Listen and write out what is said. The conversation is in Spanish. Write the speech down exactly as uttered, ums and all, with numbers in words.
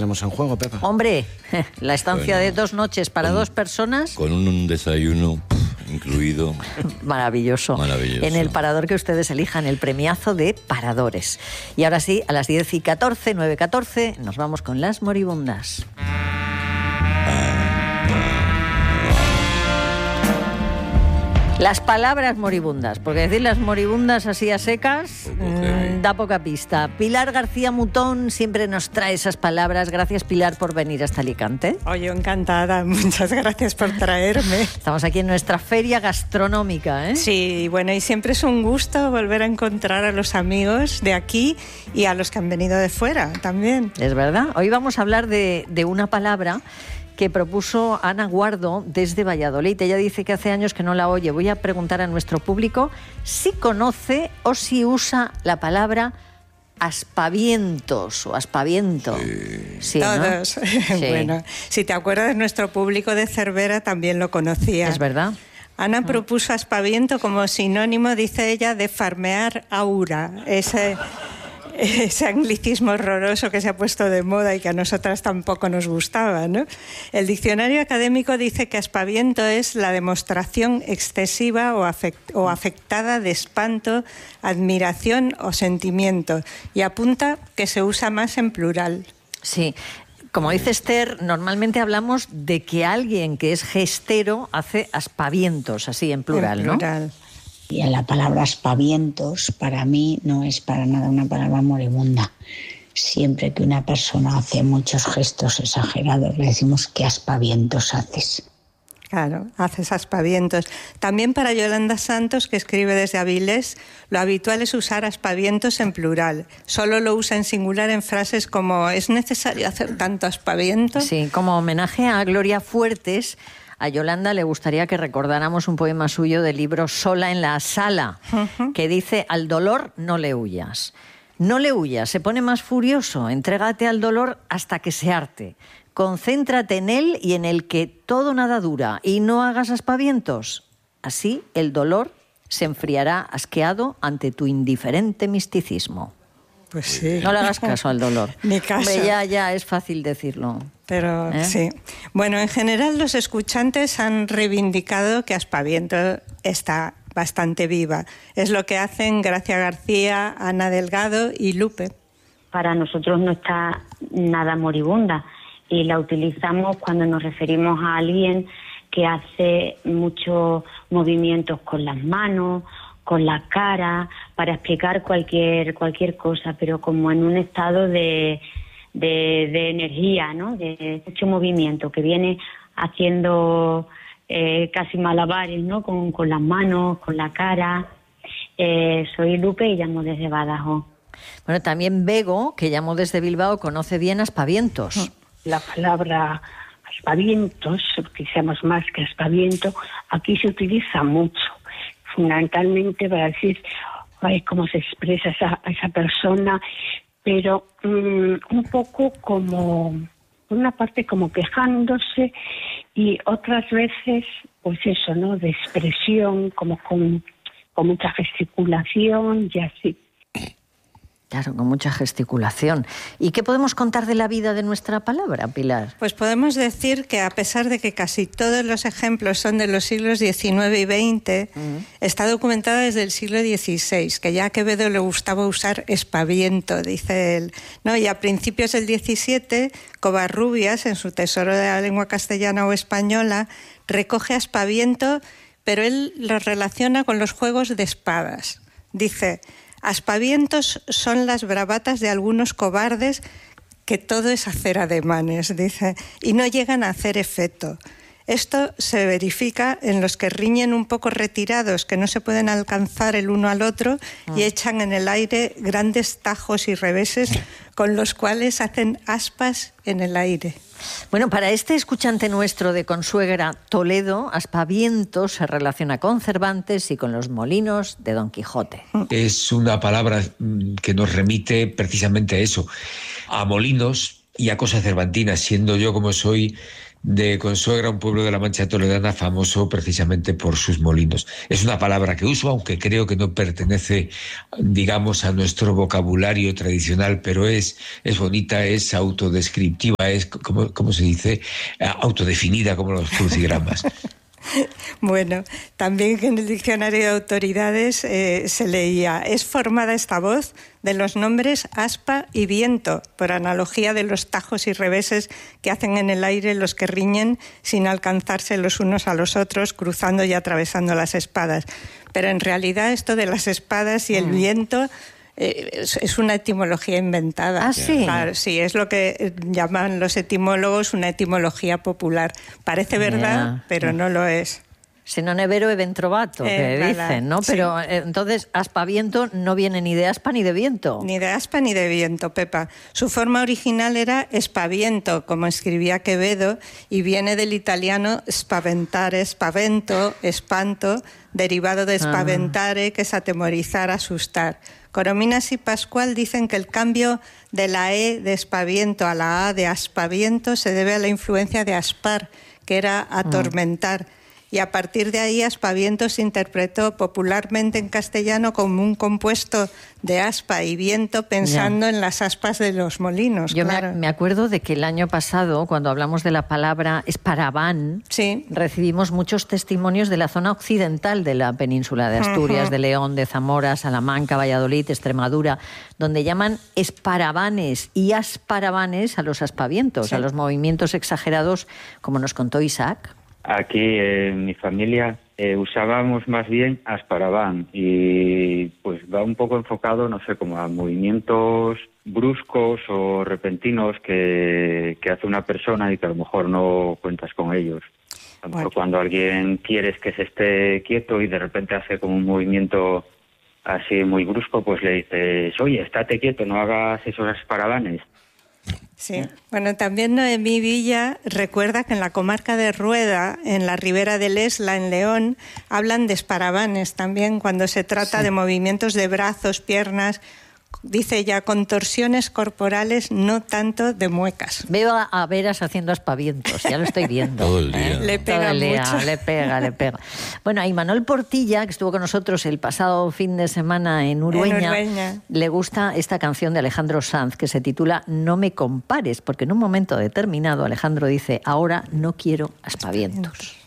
tenemos en juego, Pepa? Hombre, la estancia Bueno, de dos noches para con- dos personas. Con un, un desayuno pff, incluido. Maravilloso. Maravilloso. En el parador que ustedes elijan, el premiazo de paradores. Y ahora sí, a las diez y catorce, nueve y catorce, nos vamos con las moribundas. Las palabras moribundas, porque decir las moribundas así a secas Poco mmm, heavy. da poca pista. Pilar García Mutón siempre nos trae esas palabras. Gracias, Pilar, por venir hasta Alicante. Oye, encantada. Muchas gracias por traerme. Estamos aquí en nuestra feria gastronómica, ¿eh? Sí, bueno, y siempre es un gusto volver a encontrar a los amigos de aquí y a los que han venido de fuera también. Es verdad. Hoy vamos a hablar de, de una palabra que propuso Ana Guardo desde Valladolid. Ella dice que hace años que no la oye. Voy a preguntar a nuestro público si conoce o si usa la palabra aspavientos o aspaviento. Sí, ¿no? Todos. Sí. Bueno, si te acuerdas, nuestro público de Cervera también lo conocía. Es verdad. Ana propuso aspaviento como sinónimo, dice ella, de farmear aura. Ese, ese anglicismo horroroso que se ha puesto de moda y que a nosotras tampoco nos gustaba, ¿no? El diccionario académico dice que aspaviento es la demostración excesiva o, afect- o afectada de espanto, admiración o sentimiento, y apunta que se usa más en plural. Sí. Como dice Esther, normalmente hablamos de que alguien que es gestero hace aspavientos, así en plural, en ¿no? plural. Y la palabra aspavientos para mí no es para nada una palabra moribunda. Siempre que una persona hace muchos gestos exagerados, le decimos ¿qué aspavientos haces? Claro, haces aspavientos. También para Yolanda Santos, que escribe desde Avilés, lo habitual es usar aspavientos en plural. Solo lo usa en singular en frases como ¿es necesario hacer tanto aspaviento? Sí, como homenaje a Gloria Fuertes, a Yolanda le gustaría que recordáramos un poema suyo del libro Sola en la sala, uh-huh. que dice: al dolor no le huyas. No le huyas, se pone más furioso, entrégate al dolor hasta que se harte. Concéntrate en él y en el que todo nada dura, y no hagas aspavientos. Así el dolor se enfriará asqueado ante tu indiferente misticismo. Pues sí. No le hagas caso al dolor. Ni caso. Hombre, ya, ya es fácil decirlo. Pero ¿Eh? sí. Bueno, en general los escuchantes han reivindicado que aspaviento está bastante viva. Es lo que hacen Gracia García, Ana Delgado y Lupe. Para nosotros no está nada moribunda y la utilizamos cuando nos referimos a alguien que hace muchos movimientos con las manos, con la cara, para explicar cualquier cualquier cosa, pero como en un estado de, de, de energía, ¿no? De mucho movimiento, que viene haciendo eh, casi malabares, ¿no? Con, con las manos, con la cara. Eh, soy Lupe y llamo desde Badajoz. Bueno, también Bego, que llamó desde Bilbao, conoce bien aspavientos. La palabra aspavientos, utilizamos más que aspaviento, aquí se utiliza mucho, fundamentalmente para decir ay, cómo se expresa esa, esa persona, pero um, un poco como, por una parte como quejándose y otras veces, pues eso, ¿no? De expresión, como con, con mucha gesticulación y así. Claro, con mucha gesticulación. ¿Y qué podemos contar de la vida de nuestra palabra, Pilar? Pues podemos decir que a pesar de que casi todos los ejemplos son de los siglos diecinueve y veinte, uh-huh. está documentada desde el siglo dieciséis, que ya a Quevedo le gustaba usar espaviento, dice él, ¿no? Y a principios del diecisiete, Covarrubias, en su Tesoro de la Lengua Castellana o Española, recoge aspaviento, pero él lo relaciona con los juegos de espadas. Dice: aspavientos son las bravatas de algunos cobardes que todo es hacer ademanes, dice, y no llegan a hacer efecto. Esto se verifica en los que riñen un poco retirados, que no se pueden alcanzar el uno al otro, ah. y echan en el aire grandes tajos y reveses con los cuales hacen aspas en el aire. Bueno, para este escuchante nuestro de Consuegra, Toledo, aspavientos se relaciona con Cervantes y con los molinos de Don Quijote. Es una palabra que nos remite precisamente a eso, a molinos y a cosas cervantinas, siendo yo como soy de Consuegra, un pueblo de la Mancha toledana famoso precisamente por sus molinos. Es una palabra que uso, aunque creo que no pertenece, digamos, a nuestro vocabulario tradicional, pero es, es bonita, es autodescriptiva, es, como, como se dice, autodefinida, como los crucigramas. Bueno, también en el diccionario de autoridades eh, se leía: es formada esta voz de los nombres aspa y viento, por analogía de los tajos y reveses que hacen en el aire los que riñen sin alcanzarse los unos a los otros, cruzando y atravesando las espadas. Pero en realidad esto de las espadas y el mm. viento eh, es, es una etimología inventada. ¿Ah, sí? Claro, sí, es lo que llaman los etimólogos una etimología popular. Parece verdad, yeah. pero no lo es. Se non è vero e ben trovato, eh, que dicen, ¿no? Pero sí. eh, entonces, aspaviento no viene ni de aspa ni de viento. Ni de aspa ni de viento, Pepa. Su forma original era espaviento, como escribía Quevedo, y viene del italiano spaventare, spavento, espanto, derivado de spaventare, que es atemorizar, asustar. Corominas y Pascual dicen que el cambio de la E de espaviento a la A de aspaviento se debe a la influencia de aspar, que era atormentar. Mm. Y a partir de ahí aspaviento se interpretó popularmente en castellano como un compuesto de aspa y viento, pensando yeah. en las aspas de los molinos. Yo claro. me, me acuerdo de que el año pasado, cuando hablamos de la palabra esparaván, sí. recibimos muchos testimonios de la zona occidental de la península de Asturias, uh-huh. de León, de Zamora, Salamanca, Valladolid, Extremadura, donde llaman esparavanes y asparavanes a los aspavientos, sí. a los movimientos exagerados, como nos contó Isaac. Aquí en eh, mi familia eh, usábamos más bien asparaván y pues va un poco enfocado, no sé, como a movimientos bruscos o repentinos que, que hace una persona y que a lo mejor no cuentas con ellos. A lo mejor bueno. cuando alguien quieres que se esté quieto y de repente hace como un movimiento así muy brusco, pues le dices, oye, estate quieto, no hagas esos asparavanes. Sí, bueno, también Noemí Villa recuerda que en la comarca de Rueda, en la ribera del Esla, en León, hablan de esparavanes también cuando se trata sí. de movimientos de brazos, piernas, dice ella, contorsiones corporales, no tanto de muecas. Veo a Veras haciendo aspavientos, ya lo estoy viendo. Todo el día. ¿eh? Le pega Todo el día, mucho. Le pega, le pega. Bueno, a Imanol Portilla, que estuvo con nosotros el pasado fin de semana en Urueña, en Urueña, le gusta esta canción de Alejandro Sanz que se titula No me compares, porque en un momento determinado Alejandro dice, ahora no quiero aspavientos.